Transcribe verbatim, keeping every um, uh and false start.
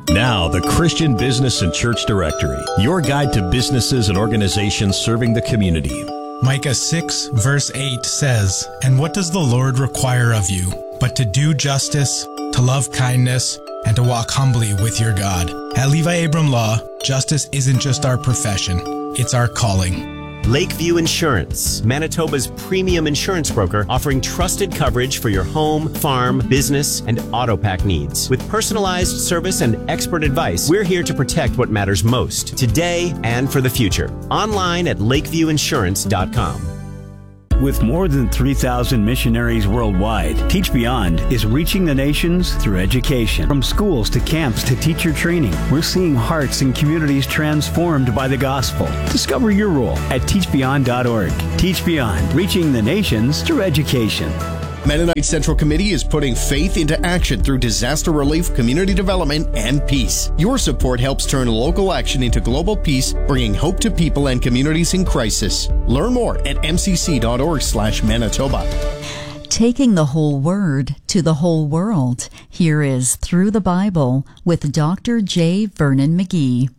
Now, the Christian Business and Church Directory, your guide to businesses and organizations serving the community. Micah six, verse eight says, "And what does the Lord require of you, but to do justice, to love kindness, and to walk humbly with your God?" At Levi Abram Law, justice isn't just our profession, it's our calling. Lakeview Insurance, Manitoba's premium insurance broker, offering trusted coverage for your home, farm, business, and auto pack needs. With personalized service and expert advice, we're here to protect what matters most, today and for the future. Online at lakeview insurance dot com. With more than three thousand missionaries worldwide, Teach Beyond is reaching the nations through education. From schools to camps to teacher training, we're seeing hearts and communities transformed by the gospel. Discover your role at teach beyond dot org. Teach Beyond, reaching the nations through education. Mennonite Central Committee is putting faith into action through disaster relief, community development, and peace. Your support helps turn local action into global peace, bringing hope to people and communities in crisis. Learn more at m c c dot org slash Manitoba. Taking the whole word to the whole world. Here is Through the Bible with Doctor J. Vernon McGee.